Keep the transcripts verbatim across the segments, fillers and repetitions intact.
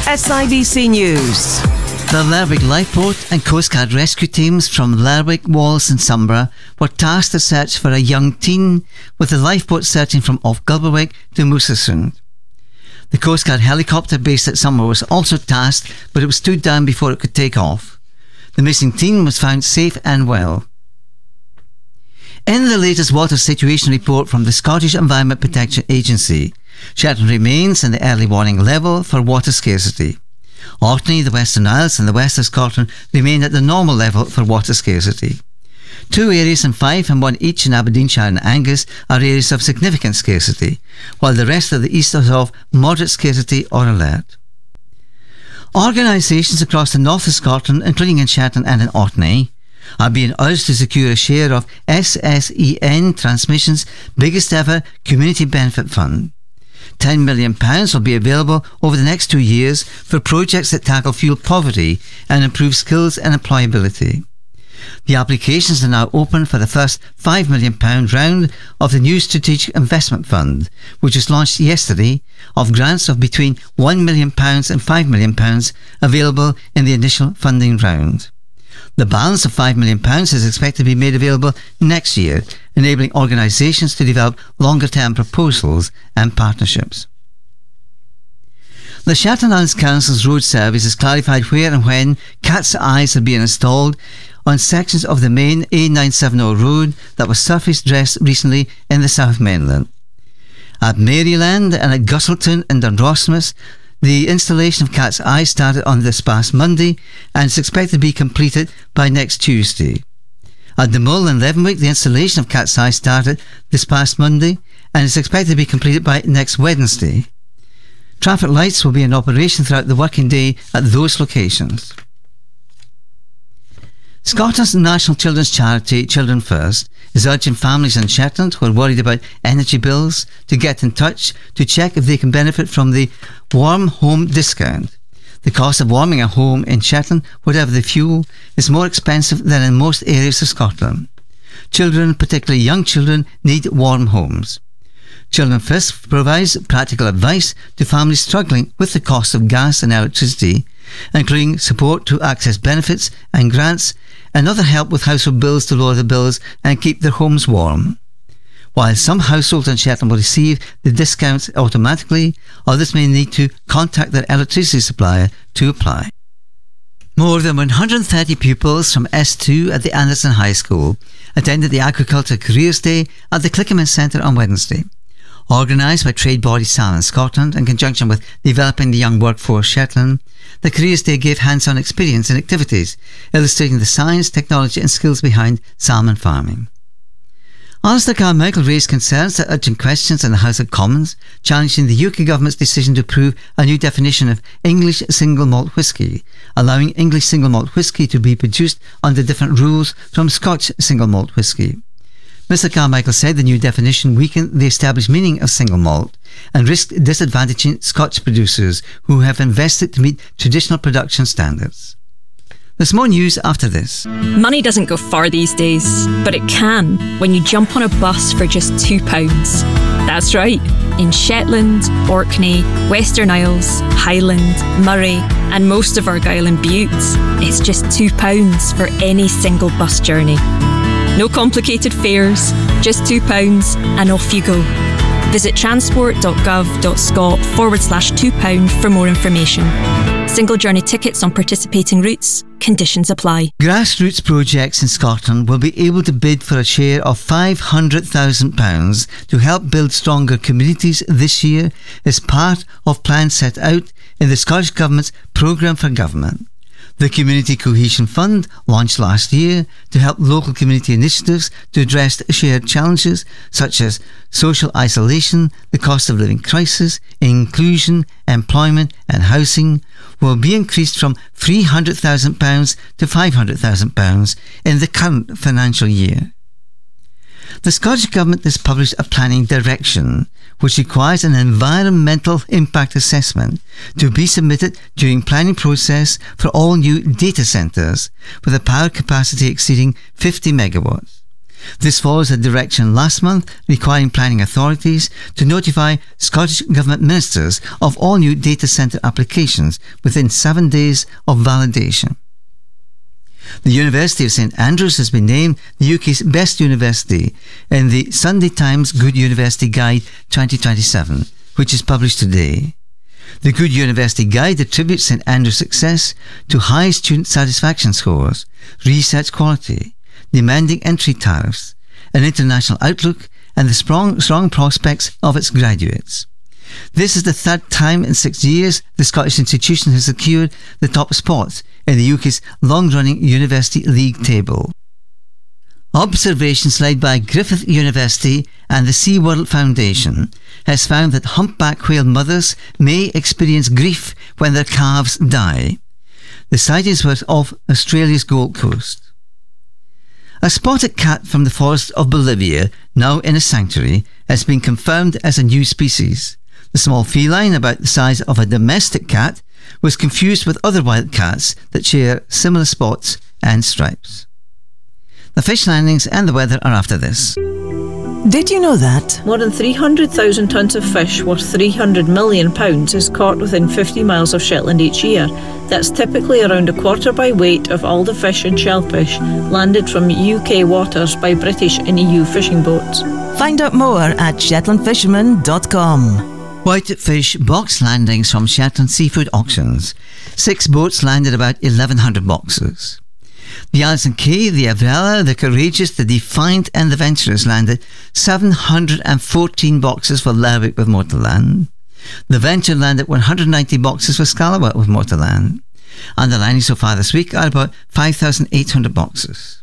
S I B C News. The Lerwick Lifeboat and Coast Guard rescue teams from Lerwick, Wallace and Sombra were tasked to search for a young teen, with the lifeboat searching from off Gilberwick to Moosasund. The Coast Guard helicopter based at Sombra was also tasked, but it was stood down before it could take off. The missing teen was found safe and well. In the latest water situation report from the Scottish Environment Protection Agency, Shetland remains in the early warning level for water scarcity. Orkney, the Western Isles and the west of Scotland remain at the normal level for water scarcity. Two areas in Fife and one each in Aberdeenshire and Angus are areas of significant scarcity, while the rest of the east is of moderate scarcity or alert. Organisations across the north of Scotland, including in Shetland and in Orkney, are being urged to secure a share of S S E N Transmission's biggest ever Community Benefit Fund. ten million pounds will be available over the next two years for projects that tackle fuel poverty and improve skills and employability. The applications are now open for the first five million pounds round of the new Strategic Investment Fund, which was launched yesterday, of grants of between one million pounds and five million pounds available in the initial funding round. The balance of five million pounds is expected to be made available next year, enabling organisations to develop longer-term proposals and partnerships. The Shetland Islands Council's road service has clarified where and when cat's eyes are being installed on sections of the main A nine seventy road that was surface dressed recently in the South Mainland. At Maryland and at Gustleton in Dundrosmus, the installation of cat's eyes started on this past Monday and is expected to be completed by next Tuesday. At the Mull in Leavenwick, the installation of cat's eyes started this past Monday and is expected to be completed by next Wednesday. Traffic lights will be in operation throughout the working day at those locations. Scotland's national children's charity, Children First, is urging families in Shetland who are worried about energy bills to get in touch to check if they can benefit from the Warm Home Discount. The cost of warming a home in Shetland, whatever the fuel, is more expensive than in most areas of Scotland. Children, particularly young children, need warm homes. Children First provides practical advice to families struggling with the cost of gas and electricity, including support to access benefits and grants and other help with household bills to lower the bills and keep their homes warm. While some households in Shetland will receive the discounts automatically, others may need to contact their electricity supplier to apply. More than one hundred thirty pupils from S two at the Anderson High School attended the Agriculture Careers Day at the Clickerman Centre on Wednesday. Organised by trade body Salmon Scotland in conjunction with Developing the Young Workforce Shetland, the Careers Day gave hands-on experience and activities, illustrating the science, technology and skills behind salmon farming. Alistair Carmichael raised concerns that urgent questions in the House of Commons, challenging the U K government's decision to approve a new definition of English single malt whisky, allowing English single malt whisky to be produced under different rules from Scotch single malt whisky. Mr Carmichael said the new definition weakened the established meaning of single malt and risked disadvantaging Scotch producers who have invested to meet traditional production standards. There's more news after this. Money doesn't go far these days, but it can when you jump on a bus for just two pounds. That's right, in Shetland, Orkney, Western Isles, Highland, Murray and most of Argyll and Bute, it's just two pounds for any single bus journey. No complicated fares, just two pounds and off you go. Visit transport.gov.scot forward slash two pound for more information. Single journey tickets on participating routes. Conditions apply. Grassroots projects in Scotland will be able to bid for a share of five hundred thousand pounds to help build stronger communities this year as part of plans set out in the Scottish Government's Programme for Government. The Community Cohesion Fund launched last year to help local community initiatives to address shared challenges such as social isolation, the cost of living crisis, inclusion, employment and housing will be increased from three hundred thousand pounds to five hundred thousand pounds in the current financial year. The Scottish Government has published a planning direction which requires an environmental impact assessment to be submitted during planning process for all new data centres with a power capacity exceeding fifty megawatts. This follows a direction last month requiring planning authorities to notify Scottish Government ministers of all new data centre applications within seven days of validation. The University of St Andrews has been named the U K's best university in the Sunday Times Good University Guide twenty twenty-seven, which is published today. The Good University Guide attributes St Andrews' success to high student satisfaction scores, research quality, demanding entry tariffs, an international outlook, and the strong, strong prospects of its graduates. This is the third time in six years the Scottish institution has secured the top spot in the U K's long-running University League table. Observations led by Griffith University and the SeaWorld Foundation has found that humpback whale mothers may experience grief when their calves die. The sightings were off Australia's Gold Coast. A spotted cat from the forest of Bolivia, now in a sanctuary, has been confirmed as a new species. The small feline, about the size of a domestic cat, was confused with other wild cats that share similar spots and stripes. The fish landings and the weather are after this. Did you know that more than three hundred thousand tonnes of fish worth three hundred million pounds is caught within fifty miles of Shetland each year? That's typically around a quarter by weight of all the fish and shellfish landed from U K waters by British and E U fishing boats. Find out more at shetland fisherman dot com. Whitefish box landings from Shetland Seafood Auctions. Six boats landed about eleven hundred boxes. The Alison Kay, the Avrella, the Courageous, the Defiant and the Venturous landed seven hundred fourteen boxes for Lerwick with Motorland. The Venture landed one hundred ninety boxes for Scalawag with Motorland. And the landings so far this week are about five thousand eight hundred boxes.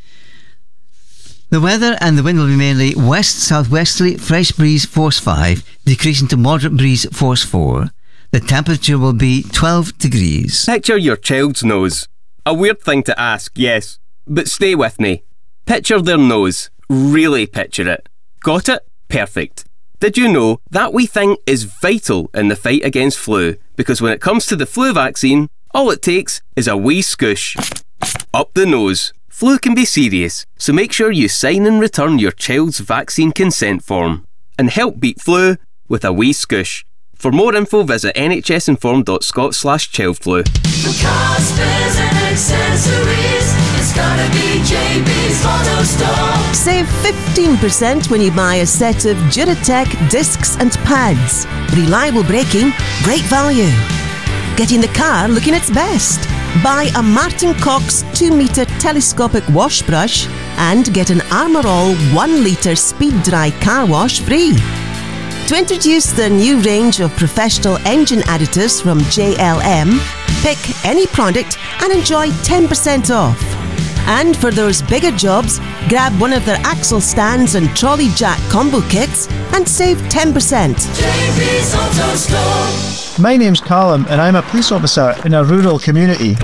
The weather and the wind will be mainly west-southwesterly, fresh breeze force five, decreasing to moderate breeze force four. The temperature will be twelve degrees. Picture your child's nose. A weird thing to ask, yes, but stay with me. Picture their nose. Really picture it. Got it? Perfect. Did you know that wee thing is vital in the fight against flu? Because when it comes to the flu vaccine, all it takes is a wee scoosh up the nose. Flu can be serious, so make sure you sign and return your child's vaccine consent form and help beat flu with a wee scoosh. For more info, visit nhsinform dot scot slash childflu. For cars, spares and accessories, it's gotta be J B's Auto Store. Save fifteen percent when you buy a set of Duratec discs and pads. Reliable braking, great value. Getting the car looking its best. Buy a Martin Cox two metre telescopic wash brush and get an Armour All one litre speed dry car wash free. To introduce the new range of professional engine additives from J L M, pick any product and enjoy ten percent off. And for those bigger jobs, grab one of their axle stands and trolley jack combo kits and save ten percent. J B's Auto Store. My name's Callum and I'm a police officer in a rural community.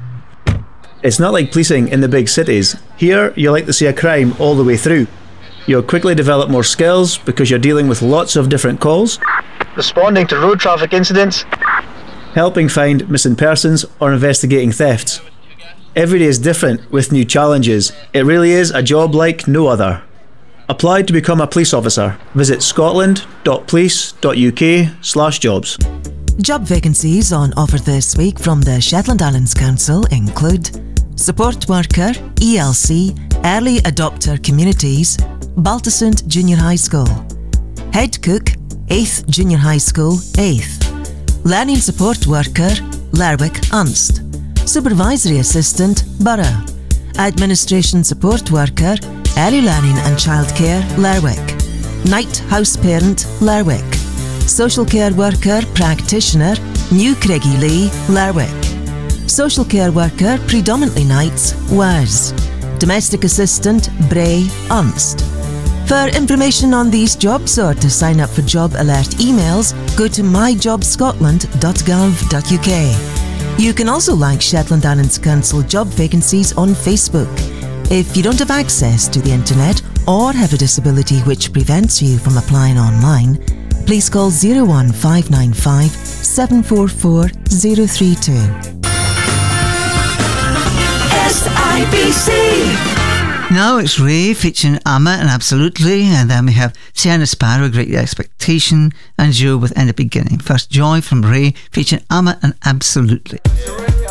It's not like policing in the big cities. Here, you like to see a crime all the way through. You'll quickly develop more skills because you're dealing with lots of different calls, responding to road traffic incidents, helping find missing persons or investigating thefts. Every day is different with new challenges. It really is a job like no other. Apply to become a police officer. Visit scotland dot police dot U K slash jobs. Job vacancies on offer this week from the Shetland Islands Council include support worker, E L C, early adopter communities, Baltusund Junior High School. Head cook, eighth Junior High School, eighth. Learning support worker, Lerwick Unst. Supervisory assistant, Borough. Administration support worker, early learning and childcare, Lerwick. Night house parent, Lerwick. Social care worker, practitioner, New Craigie-Lee, Lerwick. Social care worker, predominantly nights, Wers. Domestic assistant, Bray, Unst. For information on these jobs or to sign up for job alert emails, go to my job scotland dot gov dot U K. You can also like Shetland Islands Council job vacancies on Facebook. If you don't have access to the internet or have a disability which prevents you from applying online, please call zero one five nine five seven four four zero three two. S I B C. Now it's Ray featuring Amma and Absolutely, and then we have Sienna Sparrow, Great Expectation, and Joe with In the Beginning. First, Joy from Ray featuring Amma and Absolutely.